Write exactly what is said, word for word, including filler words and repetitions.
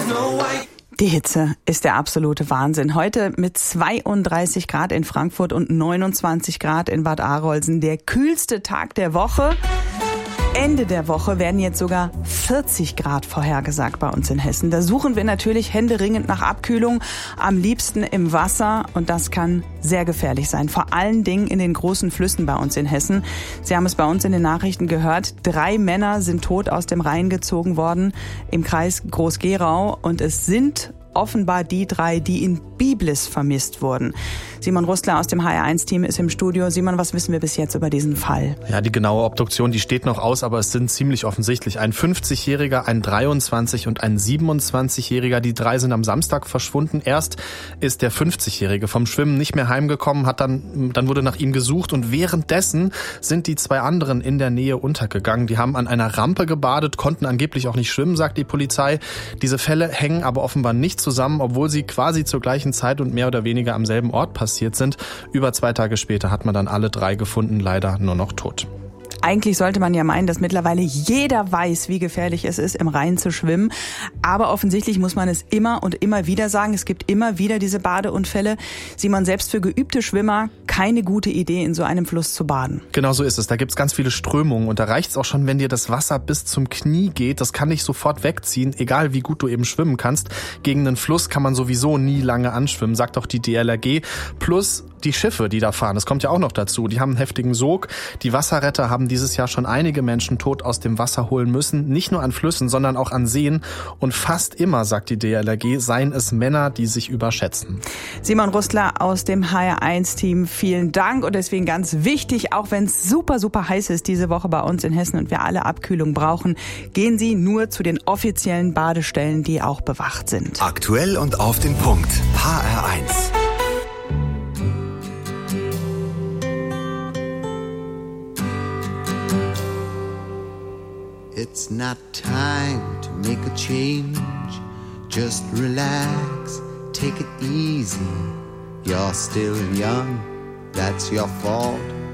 Die Hitze ist der absolute Wahnsinn. Heute mit zweiunddreißig Grad in Frankfurt und neunundzwanzig Grad in Bad Arolsen. Der kühlste Tag der Woche. Ende der Woche werden jetzt sogar vierzig Grad vorhergesagt bei uns in Hessen. Da suchen wir natürlich händeringend nach Abkühlung, am liebsten im Wasser. Und das kann sehr gefährlich sein, vor allen Dingen in den großen Flüssen bei uns in Hessen. Sie haben es bei uns in den Nachrichten gehört, drei Männer sind tot aus dem Rhein gezogen worden im Kreis Groß-Gerau. Und es sind offenbar die drei, die in Biblis vermisst wurden. Simon Rustler aus dem H R eins Team ist im Studio. Simon, was wissen wir bis jetzt über diesen Fall? Ja, die genaue Obduktion, die steht noch aus, aber es sind ziemlich offensichtlich. Ein fünfzigjähriger, ein dreiundzwanzig- und ein siebenundzwanzigjähriger. Die drei sind am Samstag verschwunden. Erst ist der fünfzigjährige vom Schwimmen nicht mehr heimgekommen, hat dann, dann wurde nach ihm gesucht und währenddessen sind die zwei anderen in der Nähe untergegangen. Die haben an einer Rampe gebadet, konnten angeblich auch nicht schwimmen, sagt die Polizei. Diese Fälle hängen aber offenbar nicht zusammen, obwohl sie quasi zur gleichen Zeit und mehr oder weniger am selben Ort passiert sind. Über zwei Tage später hat man dann alle drei gefunden, leider nur noch tot. Eigentlich sollte man ja meinen, dass mittlerweile jeder weiß, wie gefährlich es ist, im Rhein zu schwimmen. Aber offensichtlich muss man es immer und immer wieder sagen. Es gibt immer wieder diese Badeunfälle. Simon, selbst für geübte Schwimmer keine gute Idee, in so einem Fluss zu baden. Genau so ist es. Da gibt es ganz viele Strömungen. Und da reicht es auch schon, wenn dir das Wasser bis zum Knie geht. Das kann dich sofort wegziehen, egal wie gut du eben schwimmen kannst. Gegen einen Fluss kann man sowieso nie lange anschwimmen, sagt auch die D L R G. Plus die Schiffe, die da fahren, das kommt ja auch noch dazu. Die haben einen heftigen Sog. Die Wasserretter haben dieses Jahr schon einige Menschen tot aus dem Wasser holen müssen. Nicht nur an Flüssen, sondern auch an Seen. Und fast immer, sagt die D L R G, seien es Männer, die sich überschätzen. Simon Rustler aus dem H R eins Team, vielen Dank. Und deswegen ganz wichtig, auch wenn es super, super heiß ist diese Woche bei uns in Hessen und wir alle Abkühlung brauchen, gehen Sie nur zu den offiziellen Badestellen, die auch bewacht sind. Aktuell und auf den Punkt. H R eins. It's not time to make a change. Just relax, take it easy. You're still young, that's your fault.